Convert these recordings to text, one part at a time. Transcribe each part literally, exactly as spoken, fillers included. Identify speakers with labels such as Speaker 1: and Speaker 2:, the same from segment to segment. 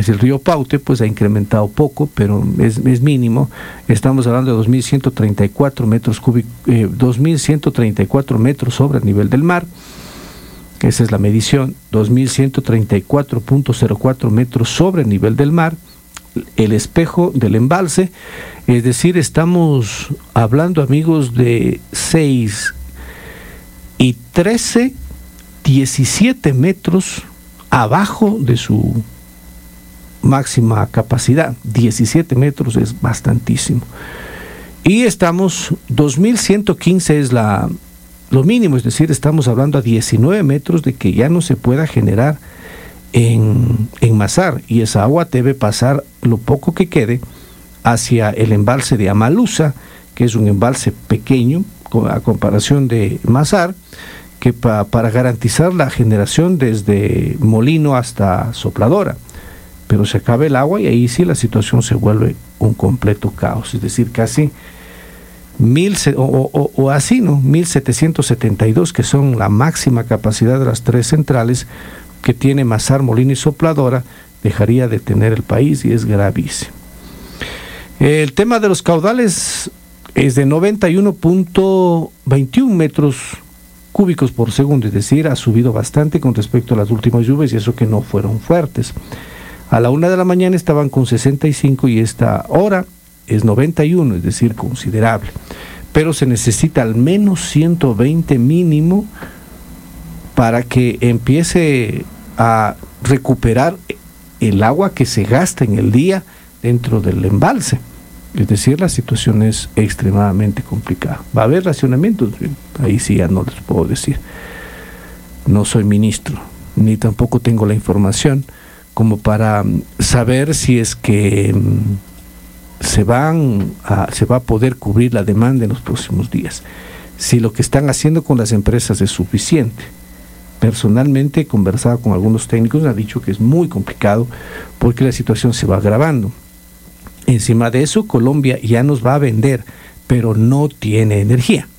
Speaker 1: es el río Paute, pues ha incrementado poco, pero es, es mínimo. Estamos hablando de dos mil ciento treinta y cuatro metros cúbicos, eh, dos mil ciento treinta y cuatro metros sobre el nivel del mar. Esa es la medición, dos mil ciento treinta y cuatro punto cero cuatro metros sobre el nivel del mar. El espejo del embalse, es decir, estamos hablando, amigos, de seis y trece, diecisiete metros abajo de su máxima capacidad. Diecisiete metros es bastantísimo. Y estamos, dos mil ciento quince es la, lo mínimo, es decir, estamos hablando a diecinueve metros de que ya no se pueda generar en, en Mazar, y esa agua debe pasar lo poco que quede hacia el embalse de Amalusa, que es un embalse pequeño a comparación de Mazar, que pa, para garantizar la generación desde Molino hasta Sopladora, pero se acaba el agua y ahí sí la situación se vuelve un completo caos, es decir, casi mil o, o, o así, ¿no? mil setecientos setenta y dos, que son la máxima capacidad de las tres centrales que tiene Mazar, Molino y Sopladora, dejaría de tener el país y es gravísimo. El tema de los caudales es de noventa y uno punto veintiuno metros cúbicos por segundo, es decir, ha subido bastante con respecto a las últimas lluvias, y eso que no fueron fuertes. A la una de la mañana estaban con sesenta y cinco y esta hora es noventa y uno, es decir, considerable. Pero se necesita al menos ciento veinte mínimo para que empiece a recuperar el agua que se gasta en el día dentro del embalse. Es decir, la situación es extremadamente complicada. ¿Va a haber racionamientos? Ahí sí ya no les puedo decir. No soy ministro, ni tampoco tengo la información como para saber si es que se van a, se va a poder cubrir la demanda en los próximos días. Si lo que están haciendo con las empresas es suficiente. Personalmente he conversado con algunos técnicos, me han dicho que es muy complicado porque la situación se va agravando. Encima de eso, Colombia ya nos va a vender, pero no tiene energía.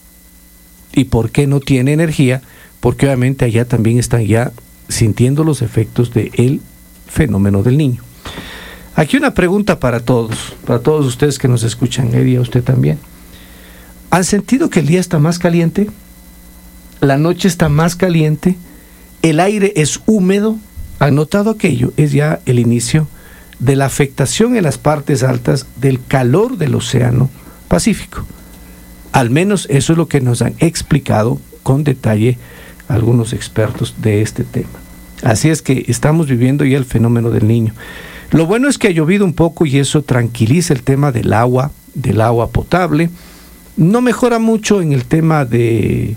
Speaker 1: ¿Y por qué no tiene energía? Porque obviamente allá también están ya sintiendo los efectos del fenómeno del Niño. Aquí una pregunta para todos, para todos ustedes que nos escuchan, Eddie, a usted también. ¿Han sentido que el día está más caliente? ¿La noche está más caliente? ¿El aire es húmedo? ¿Han notado aquello? Es ya el inicio de la afectación en las partes altas del calor del Océano Pacífico. Al menos eso es lo que nos han explicado con detalle algunos expertos de este tema. Así es que estamos viviendo ya el fenómeno del Niño. Lo bueno es que ha llovido un poco y eso tranquiliza el tema del agua, del agua potable. No mejora mucho en el tema de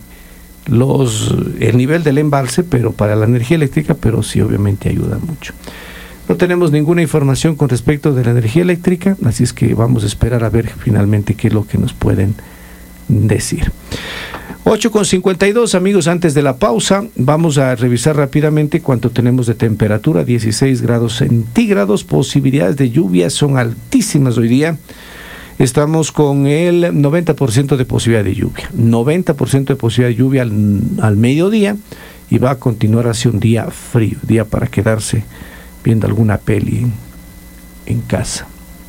Speaker 1: los el nivel del embalse, pero para la energía eléctrica, pero sí obviamente ayuda mucho. No tenemos ninguna información con respecto de la energía eléctrica, así es que vamos a esperar a ver finalmente qué es lo que nos pueden decir. ocho con cincuenta y dos, amigos, antes de la pausa, vamos a revisar rápidamente cuánto tenemos de temperatura, dieciséis grados centígrados, posibilidades de lluvia son altísimas hoy día. Estamos con el noventa por ciento de posibilidad de lluvia, noventa por ciento de posibilidad de lluvia al, al mediodía, y va a continuar así un día frío, día para quedarse viendo alguna peli en, en casa.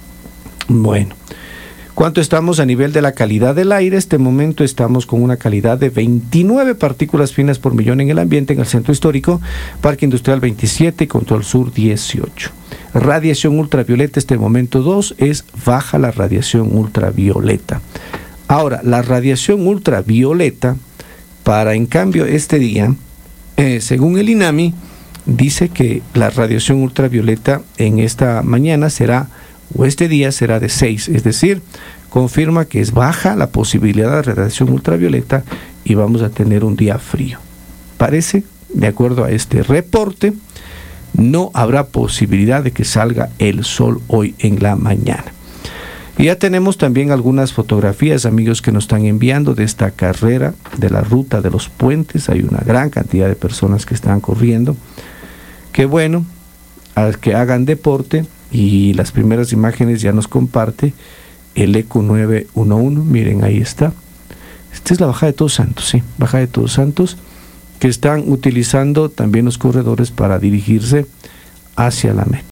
Speaker 1: Bueno, ¿cuánto estamos a nivel de la calidad del aire? Este momento estamos con una calidad de veintinueve partículas finas por millón en el ambiente en el centro histórico, Parque Industrial veintisiete, Control Sur dieciocho. Radiación ultravioleta, este momento dos, es baja la radiación ultravioleta. Ahora, la radiación ultravioleta, para en cambio este día, eh, según el INAMI, dice que la radiación ultravioleta en esta mañana será, o este día será de seis, es decir, confirma que es baja la posibilidad de radiación ultravioleta y vamos a tener un día frío. Parece, de acuerdo a este reporte, no habrá posibilidad de que salga el sol hoy en la mañana. Y ya tenemos también algunas fotografías, amigos, que nos están enviando de esta carrera de la ruta de los puentes. Hay una gran cantidad de personas que están corriendo. Qué bueno, a que hagan deporte, y las primeras imágenes ya nos comparte el E Q nueve uno uno, miren, ahí está. Esta es la bajada de Todos Santos, sí, bajada de Todos Santos, que están utilizando también los corredores para dirigirse hacia la meta.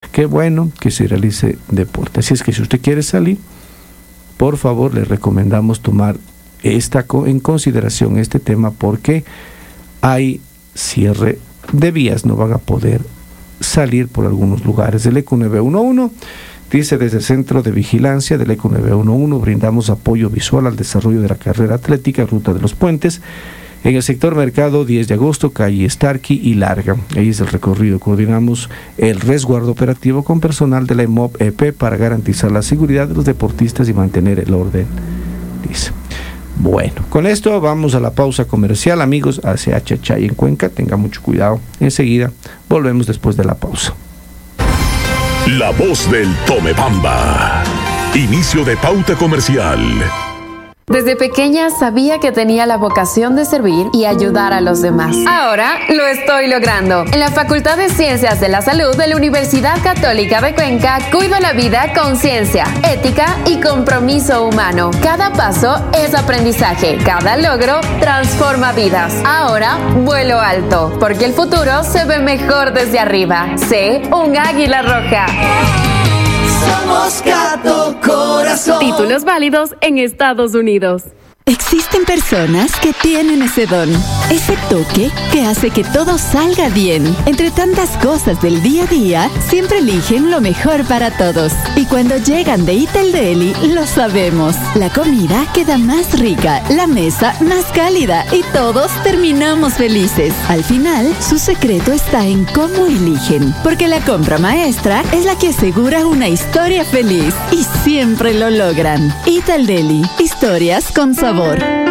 Speaker 1: qué bueno que se realice deporte. Así es que si usted quiere salir, por favor, le recomendamos tomar esta en consideración este tema, porque hay cierre de vías, no van a poder salir por algunos lugares. El E C U nueve uno uno dice: desde el Centro de Vigilancia del E C U nueve uno uno brindamos apoyo visual al desarrollo de la carrera atlética Ruta de los Puentes en el sector Mercado diez de agosto, calle Starkey y Larga. Ahí es el recorrido. Coordinamos el resguardo operativo con personal de la E M O P E P para garantizar la seguridad de los deportistas y mantener el orden, dice. Bueno, con esto vamos a la pausa comercial, amigos. A C H Chay en Cuenca, tenga mucho cuidado. Enseguida volvemos después de la pausa.
Speaker 2: La voz del Tomebamba. Inicio de pauta comercial.
Speaker 3: Desde pequeña sabía que tenía la vocación de servir y ayudar a los demás. Ahora lo estoy logrando. En la Facultad de Ciencias de la Salud de la Universidad Católica de Cuenca, cuido la vida con ciencia, ética y compromiso humano. Cada paso es aprendizaje. Cada logro transforma vidas. Ahora vuelo alto, porque el futuro se ve mejor desde arriba. Sé un águila roja.
Speaker 4: Somos Gato Corazón.
Speaker 3: Títulos válidos en Estados Unidos.
Speaker 5: Existen personas que tienen ese don, ese toque que hace que todo salga bien. Entre tantas cosas del día a día, siempre eligen lo mejor para todos. Y cuando llegan de Ital Deli, lo sabemos. La comida queda más rica, la mesa más cálida y todos terminamos felices. Al final, su secreto está en cómo eligen, porque la compra maestra es la que asegura una historia feliz y siempre lo logran. Ital Deli, historias con sabor.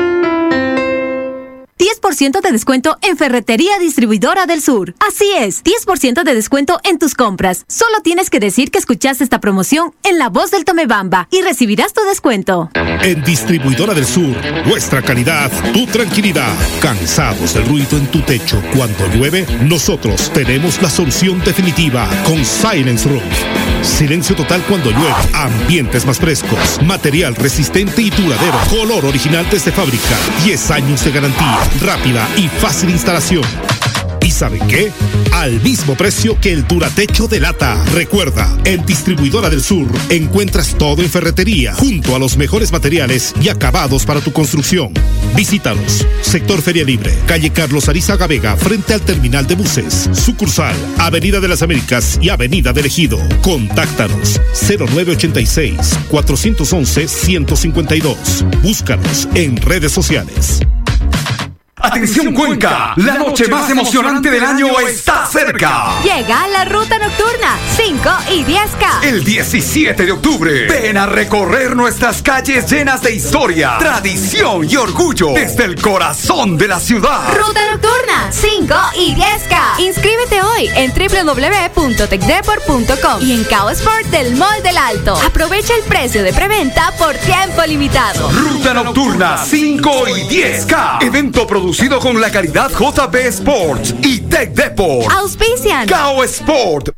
Speaker 6: diez por ciento de descuento en Ferretería Distribuidora del Sur. Así es, diez por ciento de descuento en tus compras. Solo tienes que decir que escuchaste esta promoción en La Voz del Tomebamba y recibirás tu descuento.
Speaker 7: En Distribuidora del Sur, nuestra calidad, tu tranquilidad. ¿Cansados del ruido en tu techo cuando llueve? Nosotros tenemos la solución definitiva con Silence Roof. Silencio total cuando llueve, ambientes más frescos, material resistente y duradero, color original desde fábrica, diez años de garantía, rápida y fácil instalación. ¿Y saben qué? Al mismo precio que el Duratecho de lata. Recuerda, en Distribuidora del Sur encuentras todo en ferretería, junto a los mejores materiales y acabados para tu construcción. Visítanos. Sector Feria Libre, calle Carlos Arizaga Vega, frente al terminal de buses. Sucursal, Avenida de las Américas y Avenida del Ejido. Contáctanos cero nueve ochenta y seis, cuatrocientos once, ciento cincuenta y dos. Búscanos en redes sociales.
Speaker 8: ¡Atención Cuenca! La noche más emocionante del año está cerca.
Speaker 6: Llega la ruta nocturna cinco y diez K.
Speaker 8: El diecisiete de octubre. Ven a recorrer nuestras calles llenas de historia, tradición y orgullo desde el corazón de la ciudad.
Speaker 6: Ruta nocturna cinco y diez K. Inscríbete hoy en doble u doble u doble u punto tecdeport punto com y en Cao Sport del Mall del Alto. Aprovecha el precio de preventa por tiempo limitado.
Speaker 8: Ruta nocturna cinco y diez K. Evento producido Producido con la calidad J B Sports y Tech Deport.
Speaker 6: Auspician
Speaker 8: Cao Sport.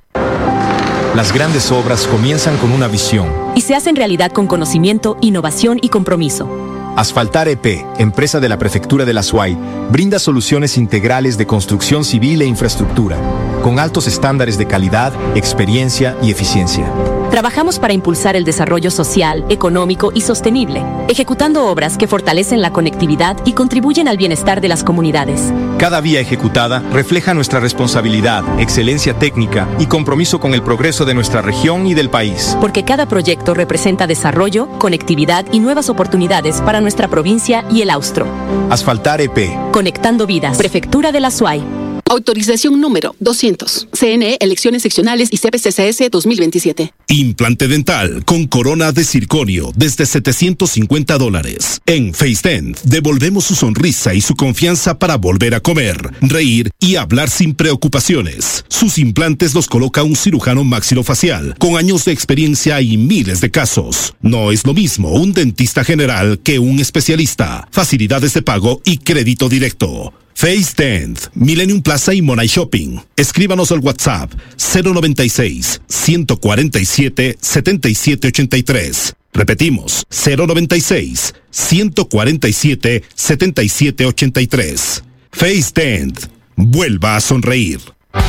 Speaker 9: Las grandes obras comienzan con una visión
Speaker 10: y se hacen realidad con conocimiento, innovación y compromiso.
Speaker 9: Asfaltar E P, empresa de la Prefectura de la Suay, brinda soluciones integrales de construcción civil e infraestructura, con altos estándares de calidad, experiencia y eficiencia.
Speaker 10: Trabajamos para impulsar el desarrollo social, económico y sostenible, ejecutando obras que fortalecen la conectividad y contribuyen al bienestar de las comunidades.
Speaker 9: Cada vía ejecutada refleja nuestra responsabilidad, excelencia técnica y compromiso con el progreso de nuestra región y del país.
Speaker 10: Porque cada proyecto representa desarrollo, conectividad y nuevas oportunidades para nuestra provincia y el Austro.
Speaker 9: Asfaltar E P.
Speaker 10: Conectando vidas. Prefectura de la Suay.
Speaker 11: Autorización número doscientos. C N E, Elecciones Seccionales y C P C C S dos mil veintisiete.
Speaker 7: Implante dental con corona de circonio desde setecientos cincuenta dólares. En FaceDent devolvemos su sonrisa y su confianza para volver a comer, reír y hablar sin preocupaciones. Sus implantes los coloca un cirujano maxilofacial con años de experiencia y miles de casos. No es lo mismo un dentista general que un especialista. Facilidades de pago y crédito directo. FaceDent, Millennium Plaza y Monay Shopping. Escríbanos al WhatsApp cero noventa y seis, ciento cuarenta y siete, setenta y siete ochenta y tres. Repetimos, cero noventa y seis, ciento cuarenta y siete, setenta y siete ochenta y tres. FaceDent, vuelva a sonreír.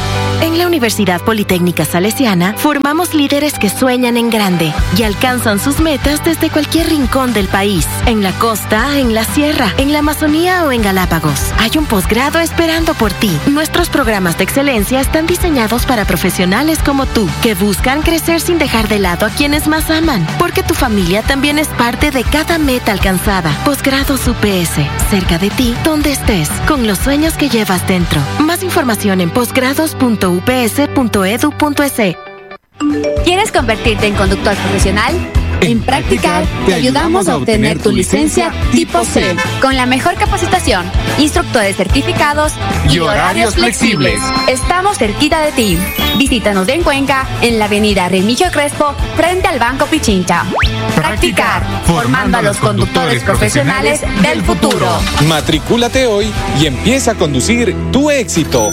Speaker 12: En la Universidad Politécnica Salesiana formamos líderes que sueñan en grande y alcanzan sus metas desde cualquier rincón del país, en la costa, en la sierra, en la Amazonía o en Galápagos. Hay un posgrado esperando por ti. Nuestros programas de excelencia están diseñados para profesionales como tú, que buscan crecer sin dejar de lado a quienes más aman, porque tu familia también es parte de cada meta alcanzada. Posgrados U P S, cerca de ti, donde estés, con los sueños que llevas dentro. Más información en posgrados punto u p s punto e d u punto e s.
Speaker 13: ¿Quieres convertirte en conductor profesional? En Practicar te ayudamos a obtener tu licencia tipo C con la mejor capacitación, instructores certificados y horarios flexibles. Estamos cerquita de ti. Visítanos en Cuenca, en la avenida Remigio Crespo, frente al Banco Pichincha. Practicar, formando a los conductores profesionales del futuro.
Speaker 14: Matricúlate hoy y empieza a conducir tu éxito.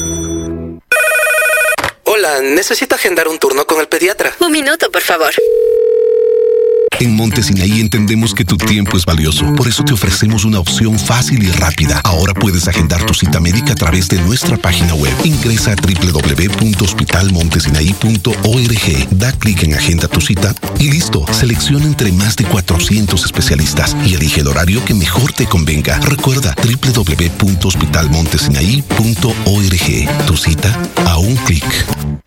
Speaker 15: Hola, necesito agendar un turno con el pediatra.
Speaker 16: Un minuto, por favor.
Speaker 17: En Monte Sinaí entendemos que tu tiempo es valioso. Por eso te ofrecemos una opción fácil y rápida. Ahora puedes agendar tu cita médica a través de nuestra página web. Ingresa a doble u doble u doble u punto hospital montesinaí punto org. Da clic en Agenda tu cita y listo. Selecciona entre más de cuatrocientos especialistas y elige el horario que mejor te convenga. Recuerda doble u doble u doble u punto hospital montesinaí punto org. Tu cita a un clic.